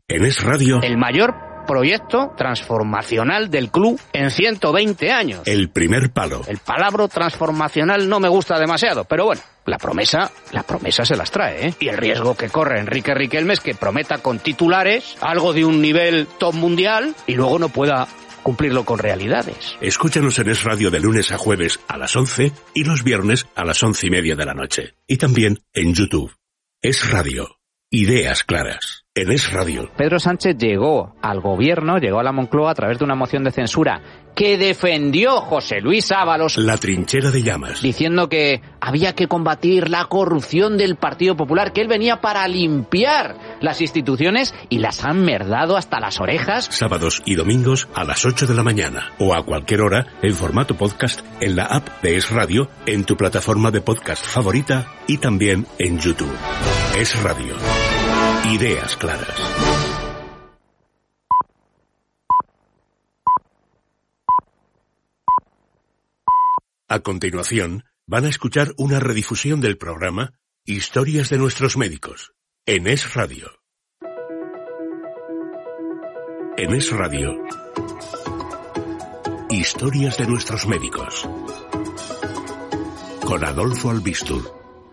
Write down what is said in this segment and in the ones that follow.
En Es Radio, el mayor proyecto transformacional del club en 120 años. El primer palo. El palabra transformacional no me gusta demasiado, pero bueno, la promesa se las trae, ¿eh? Y el riesgo que corre Enrique Riquelme es que prometa con titulares algo de un nivel top mundial y luego no pueda cumplirlo con realidades. Escúchanos en Es Radio de lunes a jueves a las 11 y los viernes a las 11:30 de la noche. Y también en YouTube. Es Radio. Ideas claras. En Es Radio. Pedro Sánchez llegó al gobierno, llegó a la Moncloa a través de una moción de censura que defendió José Luis Ábalos. La trinchera de llamas. Diciendo que había que combatir la corrupción del Partido Popular, que él venía para limpiar las instituciones y las han merdado hasta las orejas. Sábados y domingos a las 8 de la mañana o a cualquier hora en formato podcast en la app de Es Radio, en tu plataforma de podcast favorita y también en YouTube. Es Radio. Ideas claras. A continuación, van a escuchar una redifusión del programa Historias de nuestros médicos, en Es Radio. En Es Radio, Historias de nuestros médicos, con Adolfo Albistur.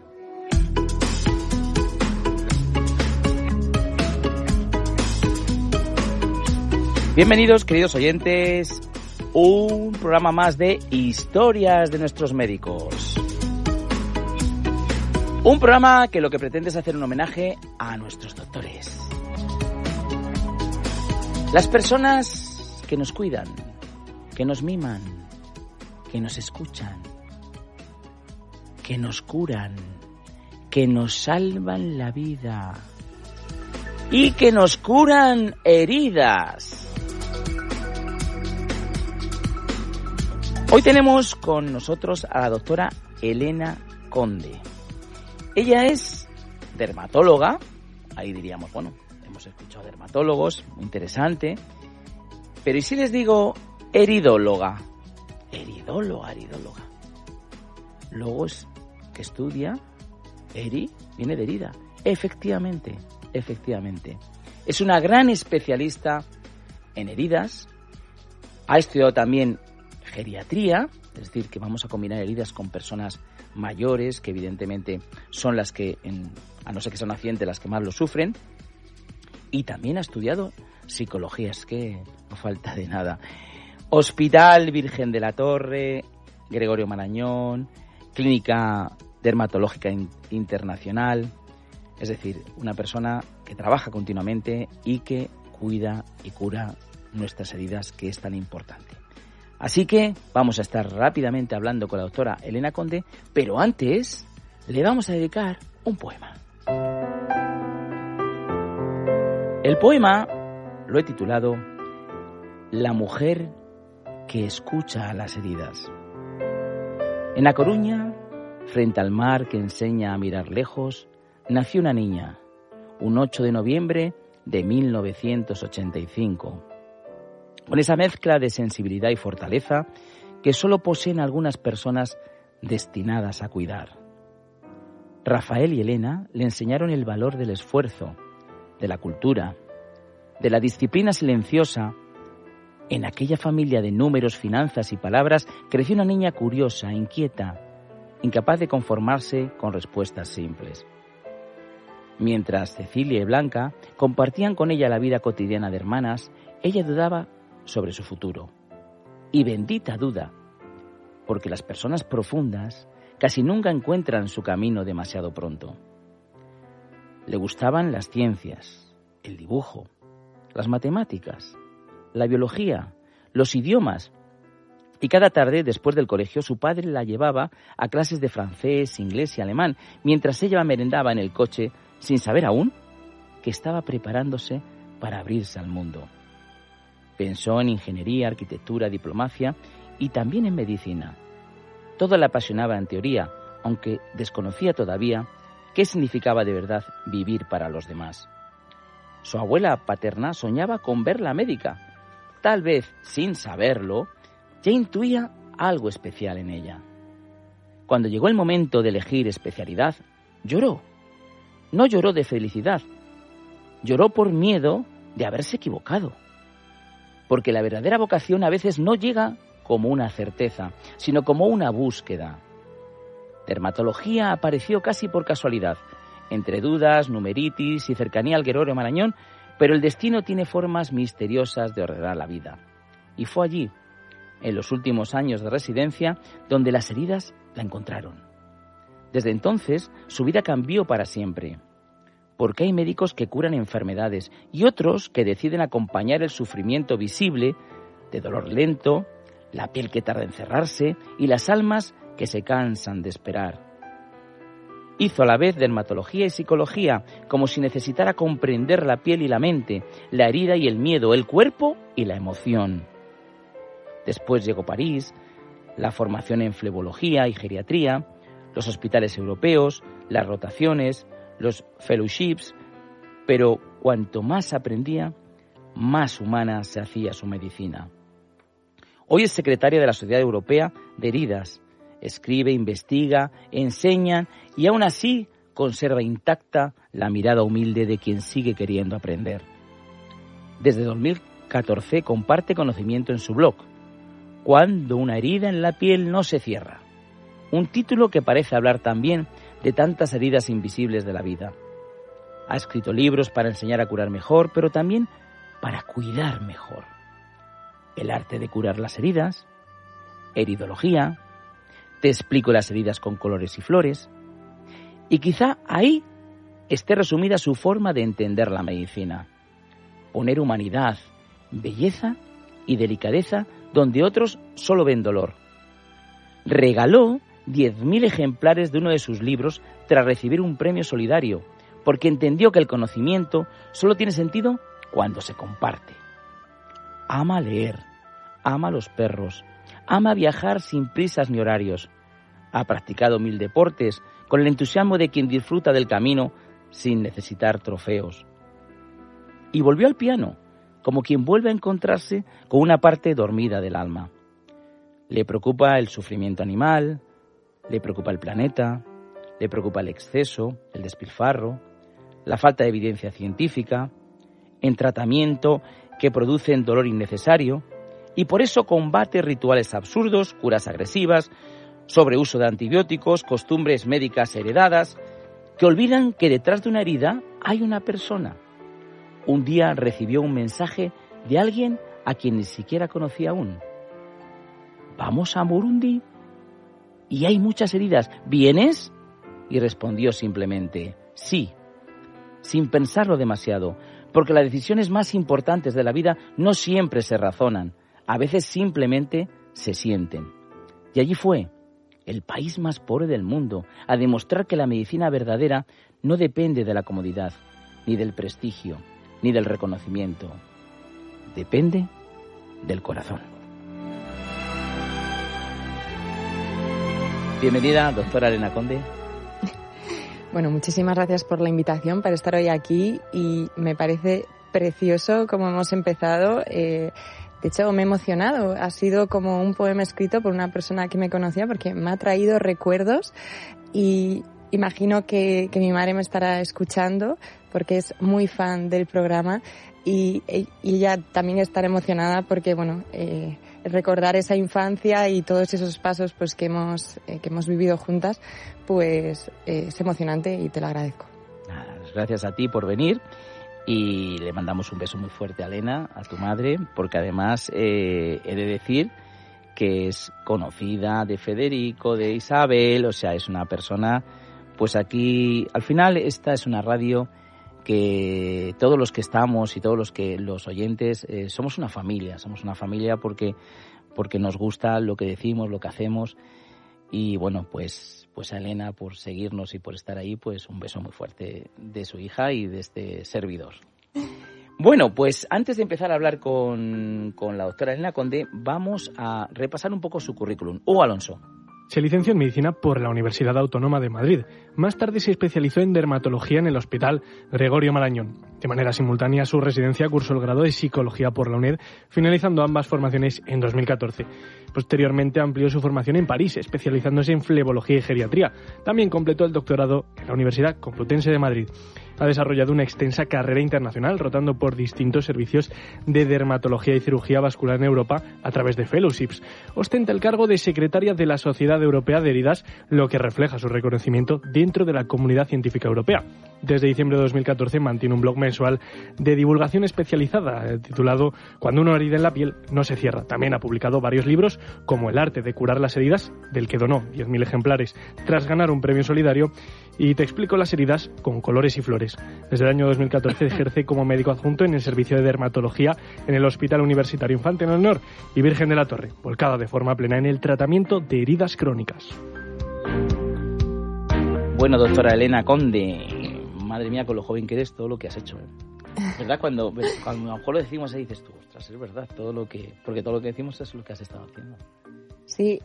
Bienvenidos, queridos oyentes, un programa más de Historias de nuestros médicos. Un programa que lo que pretende es hacer un homenaje a nuestros doctores. Las personas que nos cuidan, que nos miman, que nos escuchan, que nos curan, que nos salvan la vida y que nos curan heridas. Hoy tenemos con nosotros a la doctora Elena Conde. Ella es dermatóloga, ahí diríamos, bueno, hemos escuchado dermatólogos, muy interesante, pero ¿y si les digo heridóloga? Heridóloga. Luego es que estudia, viene de herida. Efectivamente. Es una gran especialista en heridas, ha estudiado también geriatría, es decir, que vamos a combinar heridas con personas mayores, que evidentemente son las que, a no ser que sean accidentes, las que más lo sufren, y también ha estudiado psicología, es que no falta de nada. Hospital Virgen de la Torre, Gregorio Marañón, Clínica Dermatológica Internacional, es decir, una persona que trabaja continuamente y que cuida y cura nuestras heridas, que es tan importante. Así que vamos a estar rápidamente hablando con la doctora Elena Conde, pero antes le vamos a dedicar un poema. El poema lo he titulado La mujer que escucha a las heridas. En A Coruña, frente al mar que enseña a mirar lejos, nació una niña, un 8 de noviembre de 1985. Con esa mezcla de sensibilidad y fortaleza que solo poseen algunas personas destinadas a cuidar. Rafael y Elena le enseñaron el valor del esfuerzo, de la cultura, de la disciplina silenciosa. En aquella familia de números, finanzas y palabras creció una niña curiosa, inquieta, incapaz de conformarse con respuestas simples. Mientras Cecilia y Blanca compartían con ella la vida cotidiana de hermanas, ella dudaba sobre su futuro. Y bendita duda, porque las personas profundas casi nunca encuentran su camino demasiado pronto. Le gustaban las ciencias, el dibujo, las matemáticas, la biología, los idiomas. Y cada tarde, después del colegio, su padre la llevaba a clases de francés, inglés y alemán, mientras ella merendaba en el coche, sin saber aún que estaba preparándose para abrirse al mundo. Pensó en ingeniería, arquitectura, diplomacia y también en medicina. Todo le apasionaba en teoría, aunque desconocía todavía qué significaba de verdad vivir para los demás. Su abuela paterna soñaba con verla médica. Tal vez, sin saberlo, ya intuía algo especial en ella. Cuando llegó el momento de elegir especialidad, lloró. No lloró de felicidad. Lloró por miedo de haberse equivocado. Porque la verdadera vocación a veces no llega como una certeza, sino como una búsqueda. Dermatología apareció casi por casualidad, entre dudas, numeritis y cercanía al Gregorio Marañón, pero el destino tiene formas misteriosas de ordenar la vida. Y fue allí, en los últimos años de residencia, donde las heridas la encontraron. Desde entonces, su vida cambió para siempre. Porque hay médicos que curan enfermedades y otros que deciden acompañar el sufrimiento visible de dolor lento, la piel que tarda en cerrarse y las almas que se cansan de esperar. Hizo a la vez dermatología y psicología, como si necesitara comprender la piel y la mente, la herida y el miedo, el cuerpo y la emoción. Después llegó París, la formación en flebología y geriatría, los hospitales europeos, las rotaciones, los fellowships, pero cuanto más aprendía, más humana se hacía su medicina. Hoy es secretaria de la Sociedad Europea de Heridas. Escribe, investiga, enseña y aún así conserva intacta la mirada humilde de quien sigue queriendo aprender. Desde 2014 comparte conocimiento en su blog, Cuando una herida en la piel no se cierra. Un título que parece hablar también de tantas heridas invisibles de la vida. Ha escrito libros para enseñar a curar mejor, pero también para cuidar mejor. El arte de curar las heridas, heridología, te explico las heridas con colores y flores, y quizá ahí esté resumida su forma de entender la medicina. Poner humanidad, belleza y delicadeza donde otros solo ven dolor. Regaló 10.000 ejemplares de uno de sus libros tras recibir un premio solidario, porque entendió que el conocimiento solo tiene sentido cuando se comparte. Ama leer, ama los perros, ama viajar sin prisas ni horarios. Ha practicado 1000 deportes con el entusiasmo de quien disfruta del camino sin necesitar trofeos. Y volvió al piano, como quien vuelve a encontrarse con una parte dormida del alma. Le preocupa el sufrimiento animal, le preocupa el planeta, le preocupa el exceso, el despilfarro, la falta de evidencia científica, en tratamiento que producen dolor innecesario, y por eso combate rituales absurdos, curas agresivas, sobreuso de antibióticos, costumbres médicas heredadas, que olvidan que detrás de una herida hay una persona. Un día recibió un mensaje de alguien a quien ni siquiera conocía aún. ¿Vamos a Burundi? Y hay muchas heridas. ¿Vienes? Y respondió simplemente, sí, sin pensarlo demasiado, porque las decisiones más importantes de la vida no siempre se razonan, a veces simplemente se sienten. Y allí fue, el país más pobre del mundo, a demostrar que la medicina verdadera no depende de la comodidad, ni del prestigio, ni del reconocimiento. Depende del corazón. Bienvenida, doctora Elena Conde. Bueno, muchísimas gracias por la invitación para estar hoy aquí y me parece precioso cómo hemos empezado. De hecho, me he emocionado. Ha sido como un poema escrito por una persona que me conocía porque me ha traído recuerdos y imagino que mi madre me estará escuchando porque es muy fan del programa y ella también estará emocionada porque, bueno, recordar esa infancia y todos esos pasos pues que hemos vivido juntas, pues es emocionante y te lo agradezco. Gracias a ti por venir y le mandamos un beso muy fuerte a Elena, a tu madre, porque además he de decir que es conocida de Federico, de Isabel, o sea, es una persona, pues aquí, al final esta es una radio que todos los que estamos y todos los oyentes somos una familia porque nos gusta lo que decimos, lo que hacemos y bueno, pues a Elena por seguirnos y por estar ahí, pues un beso muy fuerte de su hija y de este servidor. Bueno, pues antes de empezar a hablar con la doctora Elena Conde, vamos a repasar un poco su currículum. Hugo Alonso. Se licenció en Medicina por la Universidad Autónoma de Madrid. Más tarde se especializó en dermatología en el Hospital Gregorio Marañón. De manera simultánea a su residencia cursó el grado de Psicología por la UNED, finalizando ambas formaciones en 2014. Posteriormente amplió su formación en París, especializándose en flebología y geriatría. También completó el doctorado en la Universidad Complutense de Madrid. Ha desarrollado una extensa carrera internacional, rotando por distintos servicios de dermatología y cirugía vascular en Europa a través de fellowships. Ostenta el cargo de secretaria de la Sociedad Europea de Heridas, lo que refleja su reconocimiento dentro de la comunidad científica europea. Desde diciembre de 2014 mantiene un blog mensual de divulgación especializada titulado Cuando una herida en la piel no se cierra. También ha publicado varios libros como El arte de curar las heridas, del que donó 10.000 ejemplares tras ganar un premio solidario, y Te explico las heridas con colores y flores. Desde el año 2014 ejerce como médico adjunto en el servicio de dermatología en el Hospital Universitario Infante Leonor y Virgen de la Torre, volcada de forma plena en el tratamiento de heridas crónicas. Bueno, doctora Elena Conde, madre mía, con lo joven que eres, todo lo que has hecho. ¿Verdad? Cuando a lo mejor lo decimos ahí, dices tú, ostras, es verdad, porque todo lo que decimos es lo que has estado haciendo. Sí,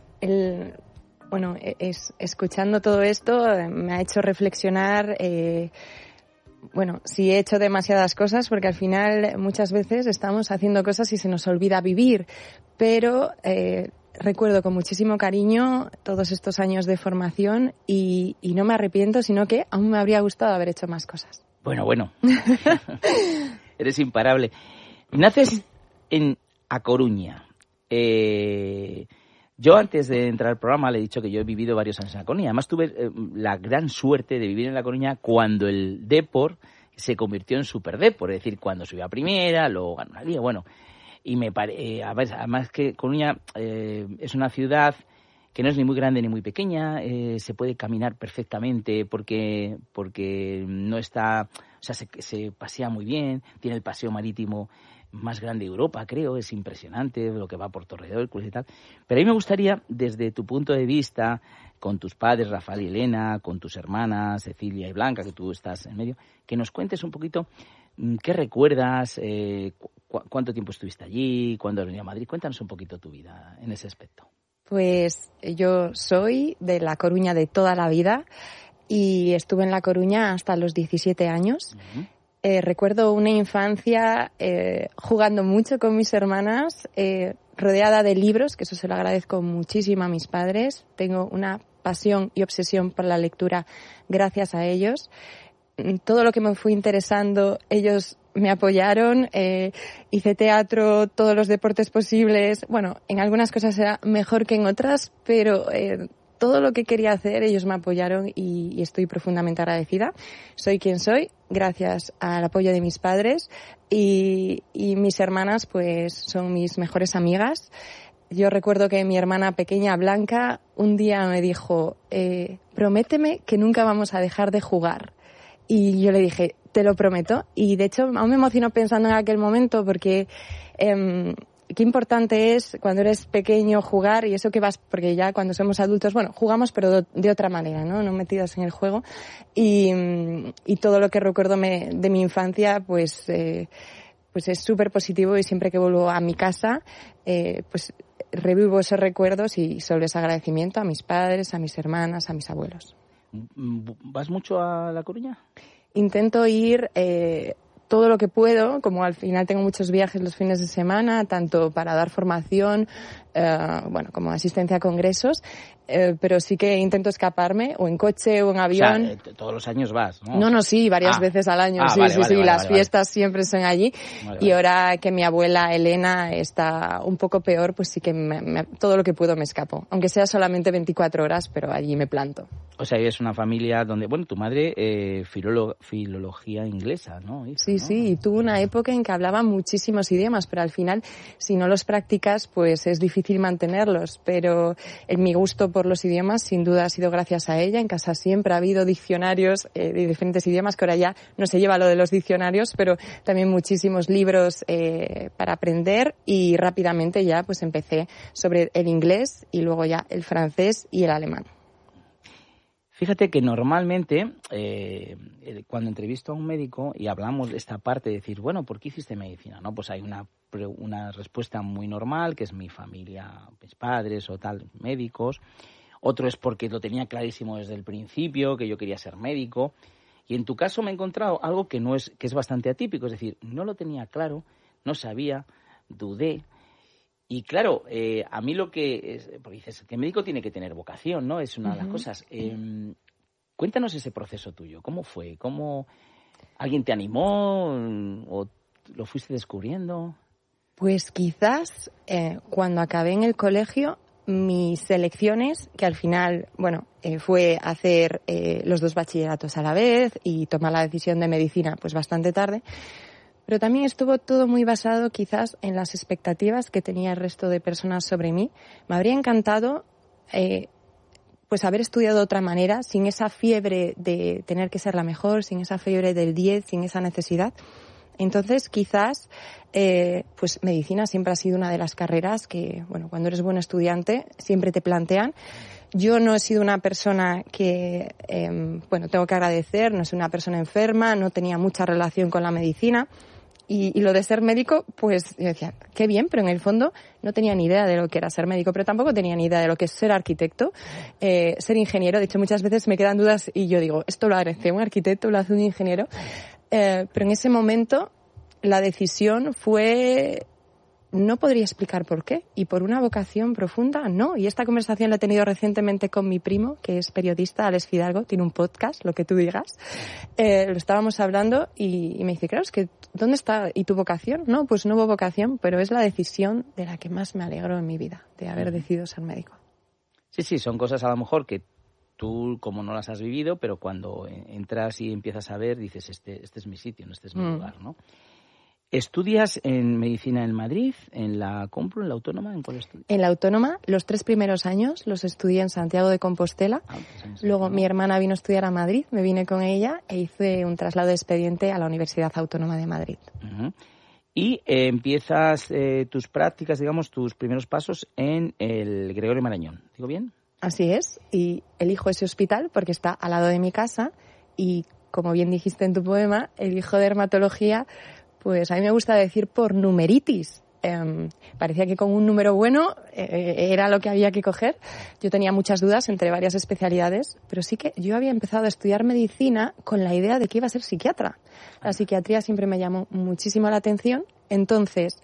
escuchando todo esto me ha hecho reflexionar, si he hecho demasiadas cosas, porque al final muchas veces estamos haciendo cosas y se nos olvida vivir, pero recuerdo con muchísimo cariño todos estos años de formación y no me arrepiento, sino que aún me habría gustado haber hecho más cosas. Bueno. Eres imparable. Naces en A Coruña. Yo antes de entrar al programa le he dicho que yo he vivido varios años en La Coruña. Además tuve la gran suerte de vivir en La Coruña cuando el Depor se convirtió en Super Depor. Es decir, cuando subió a primera, luego ganó una liga, y además que Coruña es una ciudad que no es ni muy grande ni muy pequeña, se puede caminar perfectamente porque no está, se pasea muy bien, tiene el paseo marítimo más grande de Europa, creo, es impresionante lo que va por Torre de Hércules y tal. Pero a mí me gustaría, desde tu punto de vista, con tus padres, Rafael y Elena, con tus hermanas, Cecilia y Blanca, que tú estás en medio, que nos cuentes un poquito qué recuerdas, cuánto tiempo estuviste allí, cuándo has venido a Madrid. Cuéntanos un poquito tu vida en ese aspecto. Pues yo soy de La Coruña de toda la vida y estuve en La Coruña hasta los 17 años. Uh-huh. Recuerdo una infancia jugando mucho con mis hermanas, rodeada de libros, que eso se lo agradezco muchísimo a mis padres. Tengo una pasión y obsesión por la lectura gracias a ellos. Todo lo que me fui interesando, ellos me apoyaron, hice teatro, todos los deportes posibles. Bueno, en algunas cosas era mejor que en otras, pero todo lo que quería hacer, ellos me apoyaron y estoy profundamente agradecida. Soy quien soy, gracias al apoyo de mis padres y mis hermanas, pues son mis mejores amigas. Yo recuerdo que mi hermana pequeña, Blanca, un día me dijo, prométeme que nunca vamos a dejar de jugar. Y yo le dije, te lo prometo. Y de hecho, aún me emociono pensando en aquel momento porque qué importante es cuando eres pequeño jugar y eso que vas, porque ya cuando somos adultos, jugamos pero de otra manera, ¿no? No metidos en el juego. Y todo lo que recuerdo de mi infancia, pues es súper positivo y siempre que vuelvo a mi casa, pues revivo esos recuerdos y solo ese agradecimiento a mis padres, a mis hermanas, a mis abuelos. ¿Vas mucho a La Coruña? Intento ir todo lo que puedo, como al final tengo muchos viajes los fines de semana, tanto para dar formación, como asistencia a congresos, pero sí que intento escaparme, o en coche o en avión. O sea, todos los años vas, ¿no? No, sí, varias veces al año, sí, las fiestas siempre son allí. Y ahora que mi abuela Elena está un poco peor, pues sí que todo lo que puedo me escapo, aunque sea solamente 24 horas, pero allí me planto. O sea, es una familia donde, tu madre, filología inglesa, ¿no? Sí, y tuvo una época en que hablaba muchísimos idiomas, pero al final, si no los practicas, pues es difícil mantenerlos. Pero en mi gusto por los idiomas, sin duda, ha sido gracias a ella. En casa siempre ha habido diccionarios de diferentes idiomas, que ahora ya no se lleva lo de los diccionarios, pero también muchísimos libros para aprender, y rápidamente ya pues empecé sobre el inglés y luego ya el francés y el alemán. Fíjate que normalmente cuando entrevisto a un médico y hablamos de esta parte de decir, ¿por qué hiciste medicina? ¿No? Pues hay una respuesta muy normal, que es mi familia, mis padres o tal, médicos. Otro es porque lo tenía clarísimo desde el principio, que yo quería ser médico. Y en tu caso me he encontrado algo que es bastante atípico, es decir, no lo tenía claro, no sabía, dudé. Y claro, a mí porque dices que el médico tiene que tener vocación, ¿no? Es una de las cosas. Cuéntanos ese proceso tuyo, ¿cómo fue? ¿Alguien te animó o lo fuiste descubriendo? Pues quizás cuando acabé en el colegio, mis elecciones, que al final, fue hacer los 2 bachilleratos a la vez y tomar la decisión de medicina pues bastante tarde, pero también estuvo todo muy basado quizás en las expectativas que tenía el resto de personas sobre mí. Me habría encantado pues haber estudiado de otra manera, sin esa fiebre de tener que ser la mejor, sin esa fiebre del 10, sin esa necesidad. Entonces, quizás, pues medicina siempre ha sido una de las carreras que, cuando eres buen estudiante, siempre te plantean. Yo no he sido una persona que, tengo que agradecer, no soy una persona enferma, no tenía mucha relación con la medicina. Y lo de ser médico, pues yo decía, qué bien, pero en el fondo no tenía ni idea de lo que era ser médico, pero tampoco tenía ni idea de lo que es ser arquitecto, ser ingeniero. De hecho, muchas veces me quedan dudas y yo digo, esto lo hace un arquitecto, lo hace un ingeniero. Pero en ese momento la decisión fue, no podría explicar por qué, y por una vocación profunda, no. Y esta conversación la he tenido recientemente con mi primo, que es periodista, Alex Fidalgo, tiene un podcast, lo que tú digas. Lo estábamos hablando y me dice, claro, es que, ¿dónde está? ¿Y tu vocación? No, pues no hubo vocación, pero es la decisión de la que más me alegro en mi vida, de haber decidido ser médico. Sí, son cosas a lo mejor que tú como no las has vivido, pero cuando entras y empiezas a ver, dices, este es mi sitio, este es mi lugar, ¿no? ¿Estudias en medicina en Madrid, en la Complu, en la Autónoma? ¿En cuál estudias? En la Autónoma, los 3 primeros años los estudié en Santiago de Compostela. Luego mi hermana vino a estudiar a Madrid, me vine con ella e hice un traslado de expediente a la Universidad Autónoma de Madrid. Uh-huh. Y empiezas tus prácticas, digamos, tus primeros pasos en el Gregorio Marañón. ¿Digo bien? Así es, y elijo ese hospital porque está al lado de mi casa y, como bien dijiste en tu poema, elijo dermatología. Pues a mí me gusta decir por numeritis. Parecía que con un número bueno era lo que había que coger. Yo tenía muchas dudas entre varias especialidades, pero sí que yo había empezado a estudiar medicina con la idea de que iba a ser psiquiatra. La psiquiatría siempre me llamó muchísimo la atención. Entonces,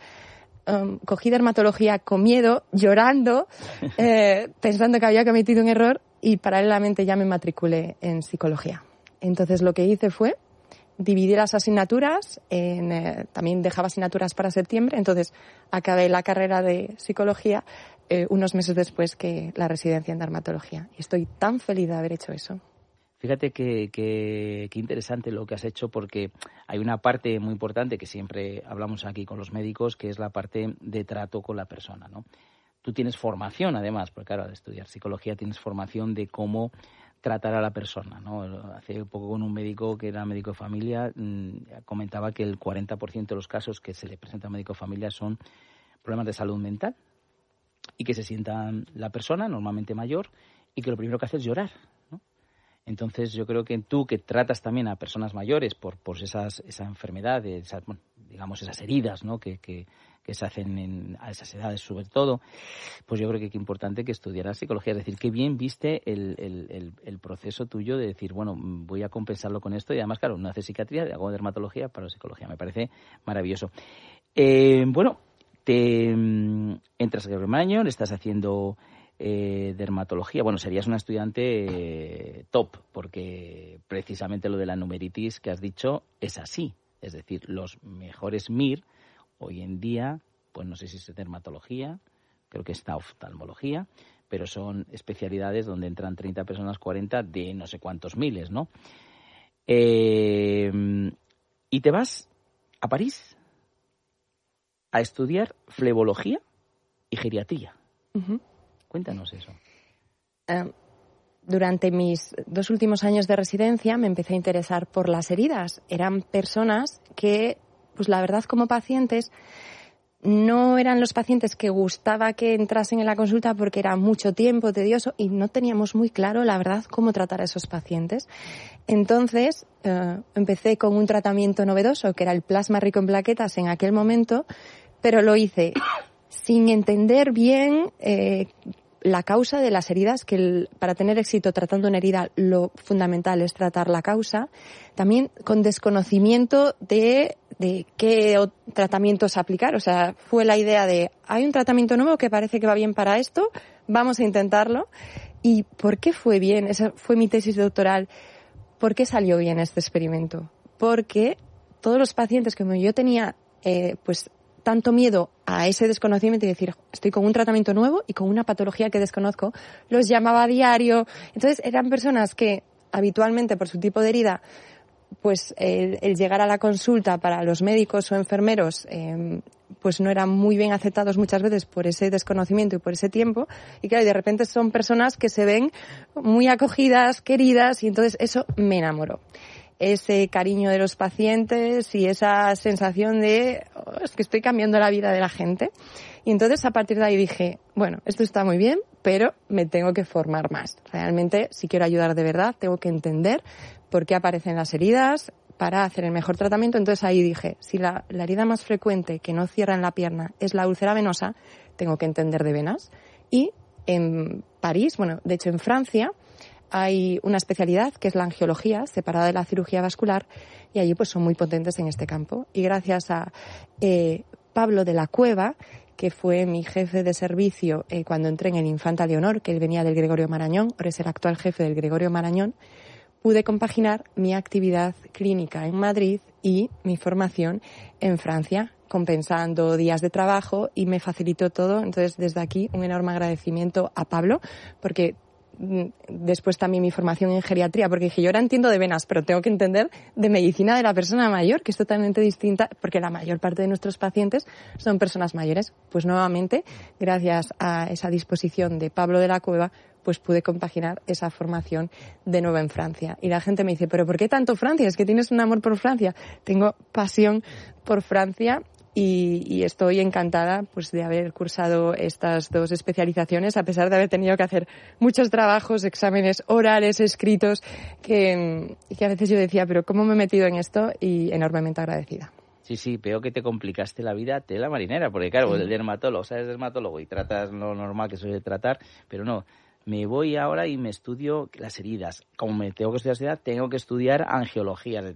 cogí dermatología con miedo, llorando, pensando que había cometido un error y paralelamente ya me matriculé en psicología. Entonces lo que hice fue dividí las asignaturas, también dejaba asignaturas para septiembre, entonces acabé la carrera de psicología unos meses después que la residencia en dermatología. Y estoy tan feliz de haber hecho eso. Fíjate que interesante lo que has hecho, porque hay una parte muy importante que siempre hablamos aquí con los médicos, que es la parte de trato con la persona, ¿no? Tú tienes formación, además, porque claro, al estudiar psicología tienes formación de cómo tratar a la persona, ¿no? Hace poco con un médico que era médico de familia comentaba que el 40% de los casos que se le presenta a médico de familia son problemas de salud mental y que se sientan la persona, normalmente mayor, y que lo primero que hace es llorar, ¿no? Entonces yo creo que tú, que tratas también a personas mayores por esa enfermedad, digamos esas heridas, ¿no? que se hacen a esas edades sobre todo, pues yo creo que es importante que estudiaras psicología. Es decir, qué bien viste el proceso tuyo de decir, bueno, voy a compensarlo con esto, y además, claro, no haces psiquiatría, hago dermatología para psicología. Me parece maravilloso. Bueno, te entras a Gregorio Marañón, estás haciendo dermatología. Bueno, serías una estudiante top, porque precisamente lo de la numeritis que has dicho es así. Es decir, los mejores MIR hoy en día, pues no sé si es dermatología, creo que está oftalmología, pero son especialidades donde entran 30 personas, 40 de no sé cuántos miles, ¿no? Y te vas a París a estudiar flebología y geriatría. Uh-huh. Cuéntanos eso. Durante mis 2 últimos años de residencia me empecé a interesar por las heridas. Eran personas que, pues la verdad, como pacientes, no eran los pacientes que gustaba que entrasen en la consulta porque era mucho tiempo, tedioso, y no teníamos muy claro, la verdad, cómo tratar a esos pacientes. Entonces, empecé con un tratamiento novedoso, que era el plasma rico en plaquetas en aquel momento, pero lo hice sin entender bien la causa de las heridas, que para tener éxito tratando una herida lo fundamental es tratar la causa, también con desconocimiento de qué tratamientos aplicar. O sea, fue la idea de, hay un tratamiento nuevo que parece que va bien para esto, vamos a intentarlo. ¿Y por qué fue bien? Esa fue mi tesis doctoral. ¿Por qué salió bien este experimento? porque todos los pacientes, como yo tenía pues tanto miedo a ese desconocimiento y decir, estoy con un tratamiento nuevo y con una patología que desconozco, los llamaba a diario. Entonces eran personas que habitualmente por su tipo de herida, pues el llegar a la consulta para los médicos o enfermeros pues no eran muy bien aceptados muchas veces por ese desconocimiento y por ese tiempo. Y claro, de repente son personas que se ven muy acogidas, queridas, y entonces eso me enamoró. Ese cariño de los pacientes y esa sensación de es que estoy cambiando la vida de la gente. Y entonces a partir de ahí dije, bueno, esto está muy bien, pero me tengo que formar más. Realmente, si quiero ayudar de verdad, tengo que entender por qué aparecen las heridas para hacer el mejor tratamiento. Entonces ahí dije, si la herida más frecuente que no cierra en la pierna es la úlcera venosa, tengo que entender de venas. Y en París, bueno, de hecho en Francia, hay una especialidad que es la angiología, separada de la cirugía vascular, y allí pues son muy potentes en este campo. Y gracias a Pablo de la Cueva, que fue mi jefe de servicio cuando entré en el Infanta Leonor, que él venía del Gregorio Marañón, ahora es el actual jefe del Gregorio Marañón, pude compaginar mi actividad clínica en Madrid y mi formación en Francia, compensando días de trabajo, y me facilitó todo. Entonces, desde aquí, un enorme agradecimiento a Pablo, porque después también mi formación en geriatría, porque dije, yo ahora entiendo de venas, pero tengo que entender de medicina de la persona mayor, que es totalmente distinta, porque la mayor parte de nuestros pacientes son personas mayores. Pues nuevamente, gracias a esa disposición de Pablo de la Cueva, pues pude compaginar esa formación de nuevo en Francia. Y la gente me dice, ¿pero por qué tanto Francia? ¿Es que tienes un amor por Francia? Tengo pasión por Francia. Y estoy encantada pues de haber cursado estas dos especializaciones, a pesar de haber tenido que hacer muchos trabajos, exámenes orales, escritos, que a veces yo decía, pero ¿cómo me he metido en esto? Y enormemente agradecida. Sí, veo que te complicaste la vida, tela marinera, porque claro, el dermatólogo, sabes dermatólogo y tratas lo normal que suele tratar, pero no. Me voy ahora y me estudio las heridas. Como me tengo que estudiar las heridas, tengo que estudiar angiología.